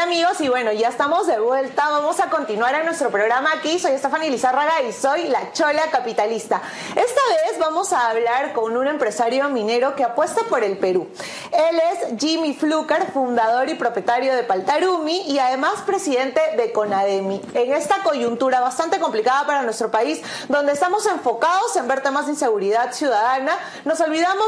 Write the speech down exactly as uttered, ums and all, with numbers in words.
amigos? Y bueno, ya estamos de vuelta. Vamos a continuar en nuestro programa aquí. Soy Stephanie Lizárraga y soy la Chola Capitalista. Esta vez vamos a hablar con un empresario minero que apuesta por el Perú. Él es Jimmy Fluker, fundador y propietario de Paltarumi y además presidente de CONADEMI. En esta coyuntura bastante complicada para nuestro país, donde estamos enfocados en ver temas de inseguridad ciudadana, nos olvidamos